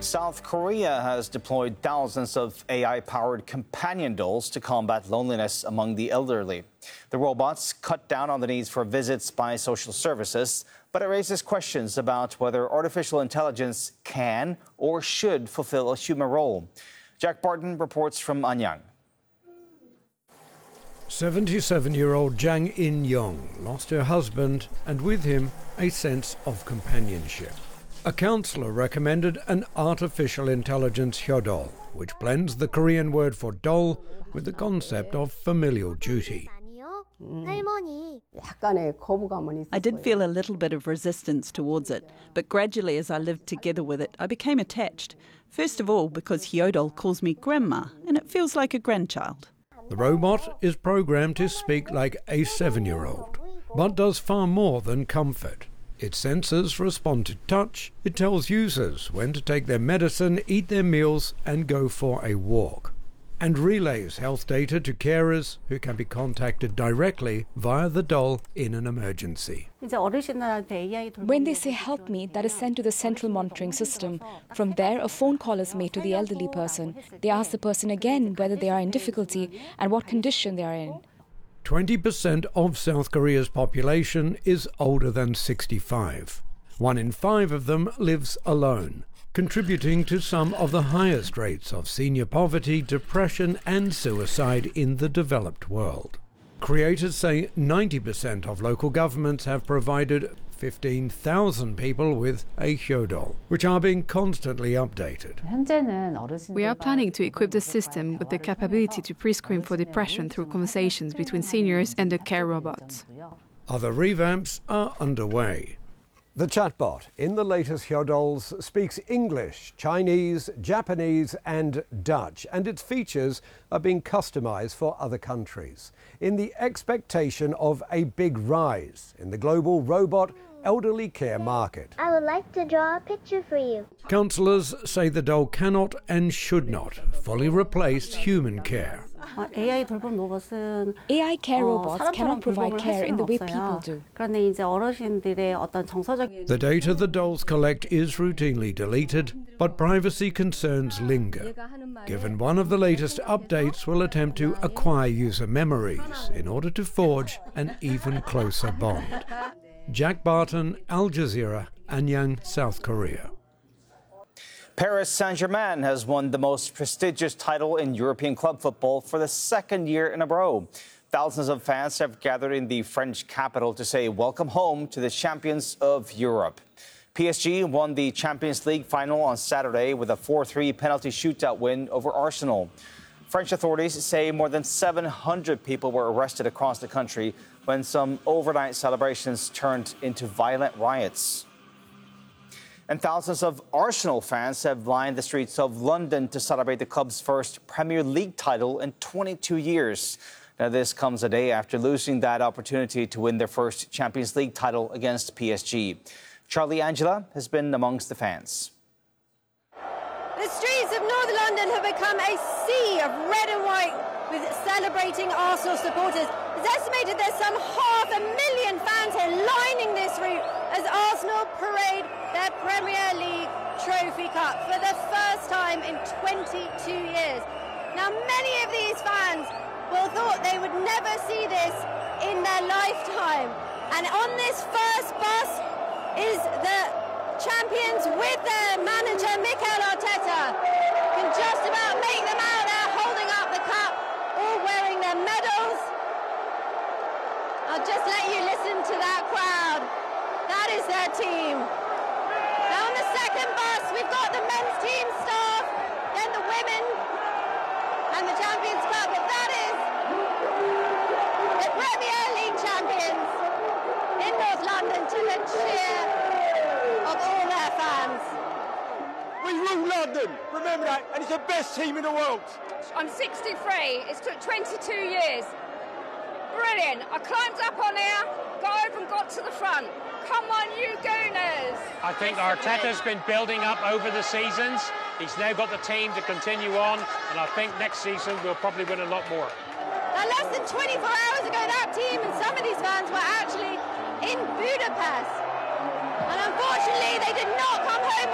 South Korea has deployed thousands of AI-powered companion dolls to combat loneliness among the elderly. The robots cut down on the needs for visits by social services, but it raises questions about whether artificial intelligence can or should fulfill a human role. Jack Barton reports from Anyang. 77-year-old Jang In-young lost her husband and with him a sense of companionship. A counsellor recommended an artificial intelligence hyodol, which blends the Korean word for doll with the concept of familial duty. I did feel a little bit of resistance towards it, but gradually as I lived together with it, I became attached. First of all, because hyodol calls me grandma, and it feels like a grandchild. The robot is programmed to speak like a 7-year-old, but does far more than comfort. Its sensors respond to touch. It tells users when to take their medicine, eat their meals, and go for a walk. And relays health data to carers who can be contacted directly via the doll in an emergency. When they say help me, that is sent to the central monitoring system. From there, a phone call is made to the elderly person. They ask the person again whether they are in difficulty and what condition they are in. 20% of South Korea's population is older than 65. 1 in 5 of them lives alone, contributing to some of the highest rates of senior poverty, depression and suicide in the developed world. Creators say 90% of local governments have provided 15,000 people with a hyodol, which are being constantly updated. We are planning to equip the system with the capability to pre-screen for depression through conversations between seniors and the care robots. Other revamps are underway. The chatbot in the latest hyodols speaks English, Chinese, Japanese and Dutch, and its features are being customized for other countries in the expectation of a big rise in the global robot elderly care market. I would like to draw a picture for you. Counsellors say the doll cannot and should not fully replace human care. AI care robots cannot provide care in the way people do. The data the dolls collect is routinely deleted, but privacy concerns linger, given one of the latest updates will attempt to acquire user memories in order to forge an even closer bond. Jack Barton, Al Jazeera, Anyang, South Korea. Paris Saint-Germain has won the most prestigious title in European club football for the second year in a row. Thousands of fans have gathered in the French capital to say welcome home to the champions of Europe. PSG won the Champions League final on Saturday with a 4-3 penalty shootout win over Arsenal. French authorities say more than 700 people were arrested across the country when some overnight celebrations turned into violent riots. And thousands of Arsenal fans have lined the streets of London to celebrate the club's first Premier League title in 22 years. Now, this comes a day after losing that opportunity to win their first Champions League title against PSG. Charlie Angela has been amongst the fans. The streets of North London have become a sea of red and white with celebrating Arsenal supporters. It's estimated there's some 500,000 fans here lining this route as Arsenal parade their Premier League Trophy Cup for the first time in 22 years. Now, many of these fans will thought they would never see this in their lifetime. And on this first bus is the champions with their manager, Mikel Arteta. You can just about make them out there holding up the cup, all wearing their medals. I'll just let you listen to that crowd. That is their team. Now on the second bus, we've got the men's team staff, then the women, and the Champions Cup. But that is the Premier League champions in North London to the cheer of all their fans. We rule London, remember that, and it's the best team in the world. I'm 63, it's took 22 years. Brilliant, I climbed up on here, got over and got to the front. Come on, you Gooners! I think Arteta's been building up over the seasons. He's now got the team to continue on, and I think next season we'll probably win a lot more. Now, less than 24 hours ago, that team and some of these fans were actually in Budapest. And unfortunately, they did not come home